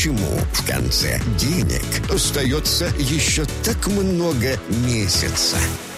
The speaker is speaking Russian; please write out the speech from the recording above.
почему в конце денег остается еще так много месяца.